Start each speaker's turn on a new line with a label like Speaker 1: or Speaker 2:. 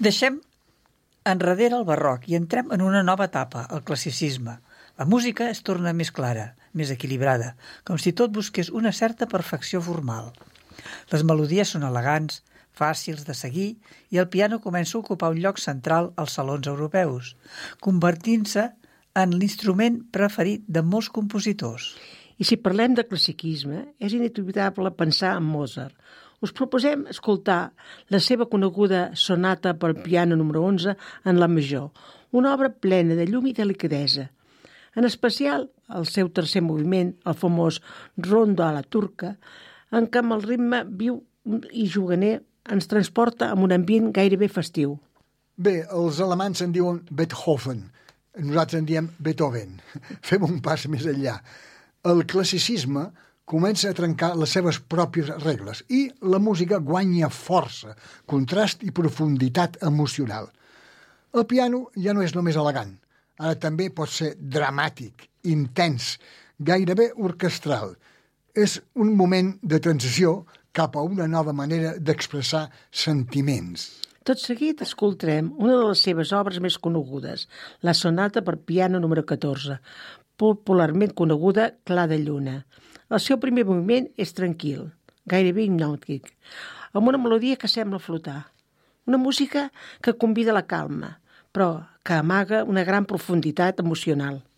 Speaker 1: Deixem enrere el barroc i entrem en una nova etapa, el classicisme. La música es torna més clara, més equilibrada, com si tot busqués una certa perfecció formal. Les melodies són elegants, fàcils de seguir i el piano comença a ocupar un lloc central als salons europeus, convertint-se en l'instrument preferit de molts compositors.
Speaker 2: I si parlem de classiquisme, és inevitable pensar en Mozart. Us proposem escoltar la seva coneguda sonata per piano número 11 en la major, una obra plena de llum i delicadesa. En especial, el seu tercer moviment, el famós Rondo a la turca, en què amb el ritme viu i juganer ens transporta en un ambient gairebé festiu.
Speaker 3: Bé, els alemanys en diuen Beethoven, nosaltres en diem Beethoven. Fem un pas més enllà. El classicisme comença a trencar les seves pròpies regles i la música guanya força, contrast i profunditat emocional. El piano ja no és només elegant, ara també pot ser dramàtic, intens, gairebé orquestral. És un moment de transició cap a una nova manera d'expressar sentiments.
Speaker 2: Tot seguit escoltarem una de les seves obres més conegudes, la sonata per piano número 14, popularment coneguda Clar de lluna. El seu primer moviment és tranquil, gairebé hipnòtic, amb una melodia que sembla flotar. Una música que convida a la calma, però que amaga una gran profunditat emocional.